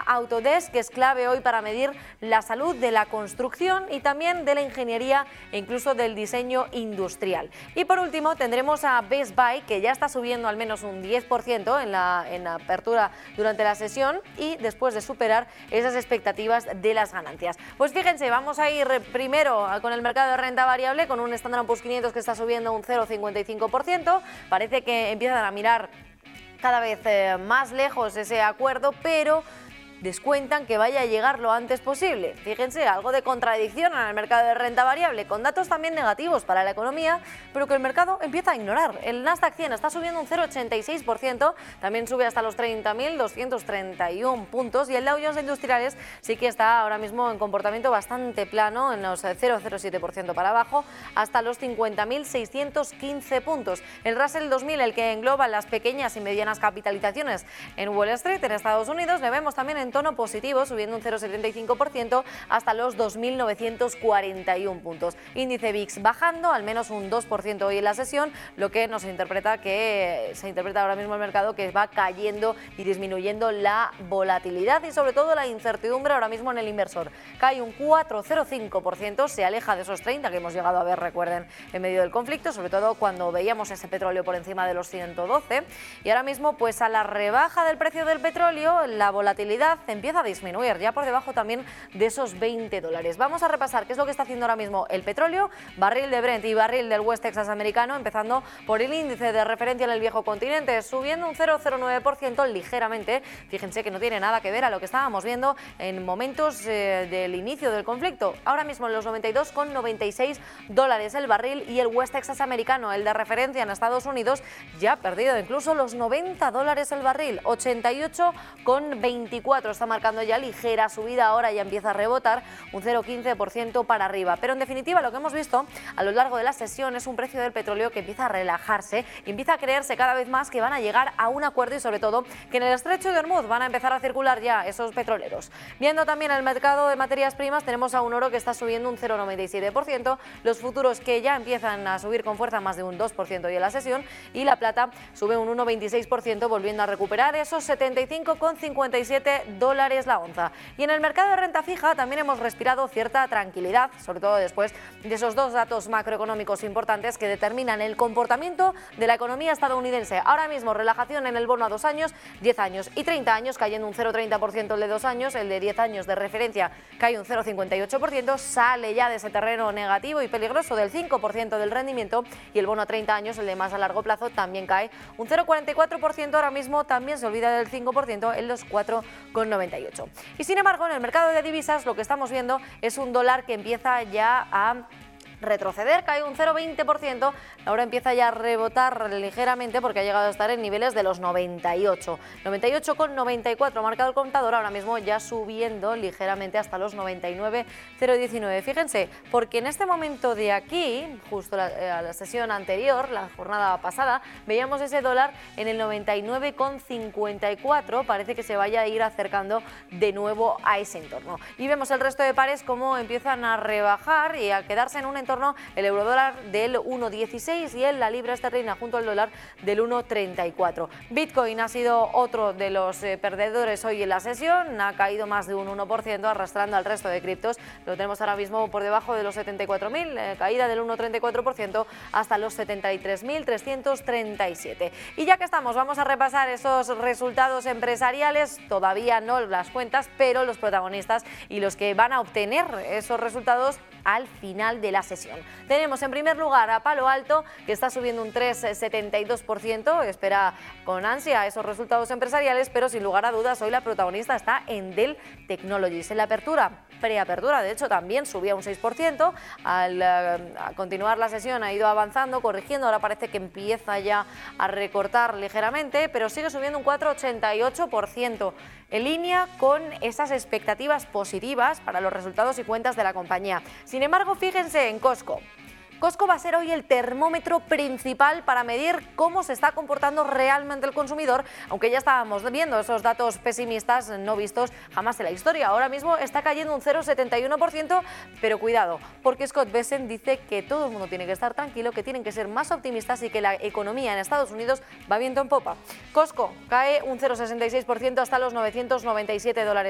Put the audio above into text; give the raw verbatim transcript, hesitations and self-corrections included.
Autodesk, que es clave hoy para medir la salud de la construcción y también de la ingeniería e incluso del diseño industrial. Y por último tendremos a Best Buy, que ya está subiendo al menos un diez por ciento en la, en la apertura durante la sesión y después de superar esas expectativas de las ganancias. Pues fíjense, vamos a ir primero con el mercado de renta variable, con un Standard and Poor's quinientos que está subiendo un cero coma cincuenta y cinco por ciento. Parece que empiezan a mirar cada vez eh, más lejos ese acuerdo, pero descuentan que vaya a llegar lo antes posible. Fíjense, algo de contradicción en el mercado de renta variable, con datos también negativos para la economía, pero que el mercado empieza a ignorar. El Nasdaq cien está subiendo un cero coma ochenta y seis por ciento, también sube hasta los treinta mil doscientos treinta y uno puntos, y el Dow Jones de Industriales sí que está ahora mismo en comportamiento bastante plano, en los cero coma cero siete por ciento para abajo, hasta los cincuenta mil seiscientos quince puntos. El Russell dos mil, el que engloba las pequeñas y medianas capitalizaciones en Wall Street, en Estados Unidos, le vemos también en tono positivo, subiendo un cero coma setenta y cinco por ciento hasta los dos mil novecientos cuarenta y uno puntos. Índice V I X bajando al menos un dos por ciento hoy en la sesión, lo que nos interpreta que se interpreta ahora mismo el mercado que va cayendo y disminuyendo la volatilidad y sobre todo la incertidumbre ahora mismo en el inversor. Cae un cuatro coma cero cinco por ciento, se aleja de esos treinta que hemos llegado a ver, recuerden, en medio del conflicto, sobre todo cuando veíamos ese petróleo por encima de los ciento doce, y ahora mismo pues a la rebaja del precio del petróleo la volatilidad empieza a disminuir, ya por debajo también de esos veinte dólares. Vamos a repasar qué es lo que está haciendo ahora mismo el petróleo, barril de Brent y barril del West Texas americano, empezando por el índice de referencia en el viejo continente, subiendo un cero coma cero nueve por ciento ligeramente. Fíjense que no tiene nada que ver a lo que estábamos viendo en momentos eh, del inicio del conflicto. Ahora mismo en los noventa y dos con noventa y seis dólares el barril, y el West Texas americano, el de referencia en Estados Unidos, ya ha perdido incluso los noventa dólares el barril, ochenta y ocho con veinticuatro, está marcando ya ligera subida, ahora ya empieza a rebotar un cero coma quince por ciento para arriba. Pero en definitiva lo que hemos visto a lo largo de la sesión es un precio del petróleo que empieza a relajarse y empieza a creerse cada vez más que van a llegar a un acuerdo, y sobre todo que en el estrecho de Hormuz van a empezar a circular ya esos petroleros. Viendo también el mercado de materias primas, tenemos a un oro que está subiendo un cero coma noventa y siete por ciento, los futuros que ya empiezan a subir con fuerza más de un dos por ciento hoy en la sesión, y la plata sube un uno coma veintiséis por ciento, volviendo a recuperar esos setenta y cinco con cincuenta y siete dólares la onza. Y en el mercado de renta fija también hemos respirado cierta tranquilidad, sobre todo después de esos dos datos macroeconómicos importantes que determinan el comportamiento de la economía estadounidense. Ahora mismo relajación en el bono a dos años, diez años y treinta años, cayendo un cero coma treinta por ciento el de dos años, el de diez años de referencia cae un cero coma cincuenta y ocho por ciento, sale ya de ese terreno negativo y peligroso del cinco por ciento del rendimiento, y el bono a treinta años, el de más a largo plazo, también cae un cero coma cuarenta y cuatro por ciento, ahora mismo también se olvida del cinco por ciento en los cuatro coma noventa y ocho. Y sin embargo, en el mercado de divisas lo que estamos viendo es un dólar que empieza ya a retroceder, cae un cero coma veinte por ciento, ahora empieza ya a rebotar ligeramente porque ha llegado a estar en niveles de los noventa y ocho, noventa y ocho con noventa y cuatro, marcado el contador, ahora mismo ya subiendo ligeramente hasta los noventa y nueve coma cero diecinueve. Fíjense, porque en este momento de aquí, justo la, eh, a la sesión anterior, la jornada pasada, veíamos ese dólar en el noventa y nueve con cincuenta y cuatro, parece que se vaya a ir acercando de nuevo a ese entorno. Y vemos el resto de pares cómo empiezan a rebajar y a quedarse en un entorno, el eurodólar del uno coma dieciséis y el la libra esterlina junto al dólar del uno coma treinta y cuatro. Bitcoin ha sido otro de los eh, perdedores hoy en la sesión, ha caído más de un uno por ciento, arrastrando al resto de criptos. Lo tenemos ahora mismo por debajo de los setenta y cuatro mil, eh, caída del uno coma treinta y cuatro por ciento hasta los setenta y tres mil trescientos treinta y siete. Y ya que estamos, vamos a repasar esos resultados empresariales, todavía no las cuentas, pero los protagonistas y los que van a obtener esos resultados al final de la sesión. Tenemos en primer lugar a Palo Alto, que está subiendo un tres coma setenta y dos por ciento, espera con ansia esos resultados empresariales, pero sin lugar a dudas hoy la protagonista está en Dell Technologies. En la apertura, preapertura, de hecho también subía un seis por ciento, al uh, a continuar la sesión ha ido avanzando, corrigiendo, ahora parece que empieza ya a recortar ligeramente, pero sigue subiendo un cuatro coma ochenta y ocho por ciento, en línea con esas expectativas positivas para los resultados y cuentas de la compañía. Sin embargo, fíjense en Costco. Costco va a ser hoy el termómetro principal para medir cómo se está comportando realmente el consumidor, aunque ya estábamos viendo esos datos pesimistas no vistos jamás en la historia. Ahora mismo está cayendo un cero coma setenta y uno por ciento, pero cuidado, porque Scott Bessent dice que todo el mundo tiene que estar tranquilo, que tienen que ser más optimistas y que la economía en Estados Unidos va viento en popa. Costco cae un cero coma sesenta y seis por ciento hasta los novecientos noventa y siete dólares.